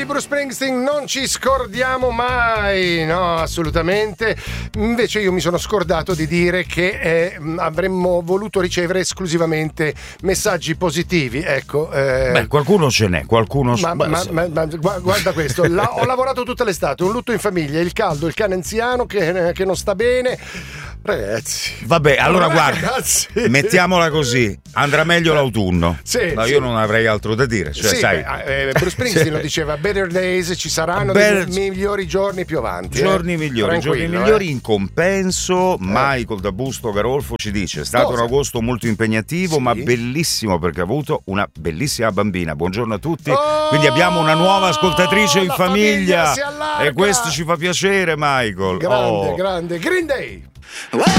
di Bruce Springsteen non ci scordiamo mai, no, assolutamente. Invece io mi sono scordato di dire che avremmo voluto ricevere esclusivamente messaggi positivi, ecco. Beh, qualcuno ce n'è, qualcuno. Ma guarda questo, ho lavorato tutta l'estate, un lutto in famiglia, il caldo, il cane anziano che non sta bene. Ragazzi, vabbè, allora ragazzi, guarda, mettiamola così, andrà meglio l'autunno. Sì, ma sì. io non avrei altro da dire, cioè, sì, sai. Bruce Springsteen lo diceva, better days, ci saranno dei migliori giorni più avanti. Giorni migliori in compenso. Michael da Busto Garolfo ci dice: è stato un agosto molto impegnativo, ma bellissimo, perché ha avuto una bellissima bambina. Buongiorno a tutti. Quindi abbiamo una nuova ascoltatrice in famiglia si allarga. e questo ci fa piacere, Michael. Grande Green Day.